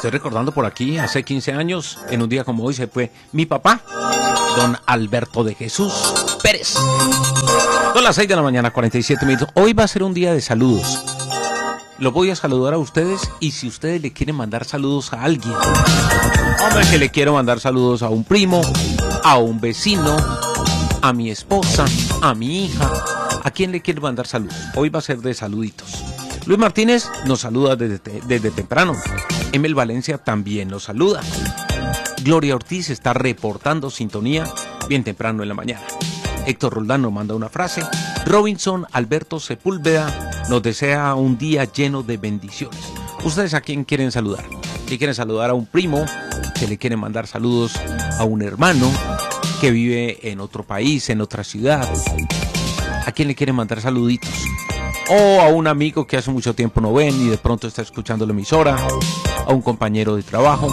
Estoy recordando por aquí, hace 15 años, en un día como hoy, se fue mi papá, don Alberto de Jesús Pérez. Son las 6 de la mañana, 47 minutos. Hoy va a ser un día de saludos. Los voy a saludar a ustedes y si ustedes le quieren mandar saludos a alguien, hombre, que le quiero mandar saludos a un primo, a un vecino, a mi esposa, a mi hija, ¿a quién le quiero mandar saludos? Hoy va a ser de saluditos. Luis Martínez nos saluda desde temprano. Emel Valencia también nos saluda. Gloria Ortiz está reportando sintonía bien temprano en la mañana. Héctor Roldán nos manda una frase. Robinson Alberto Sepúlveda nos desea un día lleno de bendiciones. ¿Ustedes a quién quieren saludar? Si quieren saludar a un primo, que le quieren mandar saludos a un hermano que vive en otro país, en otra ciudad, ¿a quién le quieren mandar saluditos? O a un amigo que hace mucho tiempo no ven y de pronto está escuchando la emisora, a un compañero de trabajo,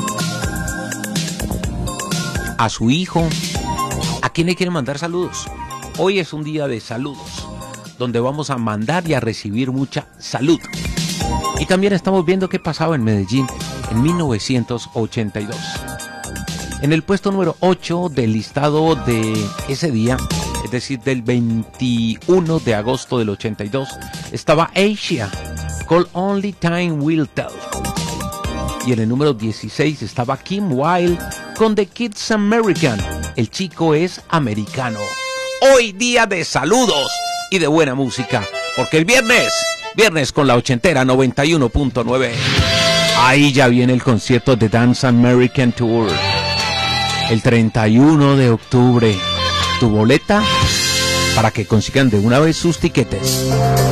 a su hijo, ¿a quién le quieren mandar saludos? Hoy es un día de saludos, donde vamos a mandar y a recibir mucha salud. Y también estamos viendo qué pasaba en Medellín en 1982. En el puesto número 8 del listado de ese día, es decir, del 21 de agosto del 82, estaba Asia, Call Only Time Will Tell. Y en el número 16 estaba Kim Wilde con The Kid's American, el chico es americano. Hoy día de saludos y de buena música, porque el viernes con la ochentera 91.9. Ahí ya viene el concierto de Dance American Tour, el 31 de octubre. Tu boleta para que consigan de una vez sus tiquetes.